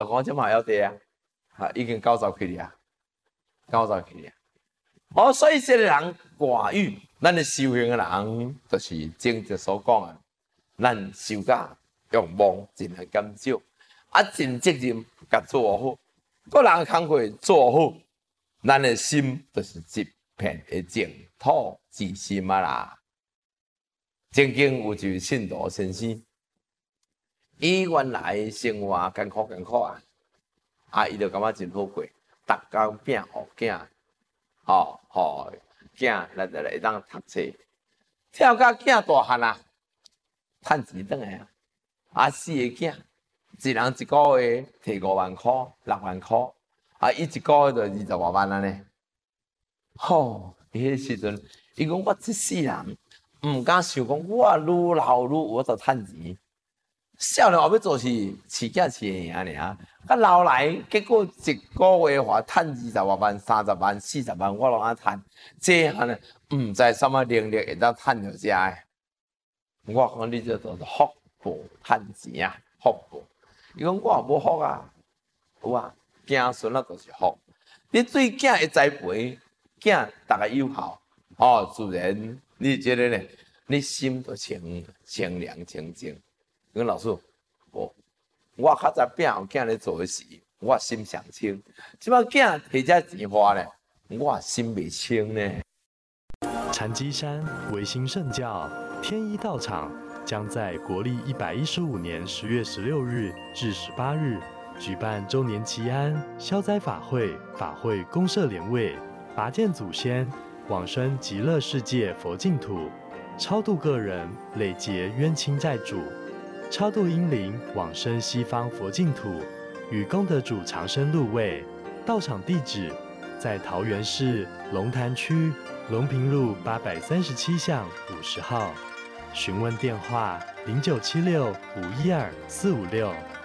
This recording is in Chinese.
讲这嘛要得啊，已经90去了，90去了。哦，所以这个人外语，咱的修行的人，就是正直所讲啊，咱修甲用忘尽来减少，尽责任甲做好，个人工课做好，咱的心就是一片的净土之心啊啦。曾经有一位信徒先生，伊原来生活艰苦啊，伊就感觉真好过，逐工拼互囝，互囝来会当读册，跳到囝大汉啊，趁钱转来啊，4个囝，一人一个月摕5万块、6万块，伊一个月就20多万安尼。迄时阵，伊讲我这世人毋敢想讲，我愈老愈有法度趁钱。少年后要做是饲囝饲尔尔，啊老来结果一个月话趁20多万、30万、40万，我拢啊趁，这安尼毋知什么能力会当趁到遮诶。我讲你这就是福报趁钱啊，福报。伊讲我也无福啊，有啊，子孙啊就是福。你对囝会栽培，囝逐个友好，自然你觉得呢？你心就清凉清净。跟老师，我较早拼互囝咧做诶事，我心上清。即摆囝摕遮钱花咧，我心未清呢。 禅机山唯心圣教天一道场将在国历115年10月16日至18日举办周年祈安消灾法会公设莲位，拔见祖先，往生极乐世界佛净土，超度个人累劫冤亲债主。超度阴灵往生西方佛净土，与功德主长生入位。道场地址在桃园市龙潭区龙平路837巷50号。询问电话：0976512456。